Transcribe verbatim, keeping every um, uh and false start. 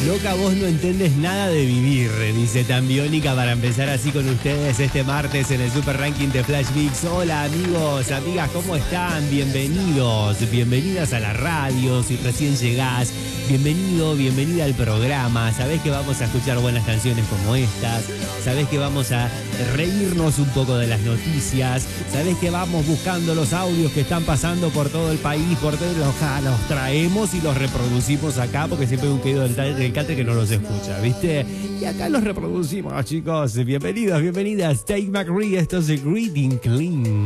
Loca, vos no entendés nada de vivir, dice tan biónica para empezar así con ustedes este martes en el Super Ranking de Flash Mix. Hola amigos, amigas, ¿cómo están? Bienvenidos, bienvenidas a la radio, si recién llegás. Bienvenido, bienvenida al programa. Sabés que vamos a escuchar buenas canciones como estas. Sabés que vamos a reírnos un poco de las noticias. Sabés que vamos buscando los audios que están pasando por todo el país, por todos los, los traemos y los reproducimos acá porque siempre hay un pedido del, del cante que no los escucha, ¿viste? Y acá los reproducimos, chicos. Bienvenidos, bienvenidas. Tate McRae, esto es The Greeting Clean.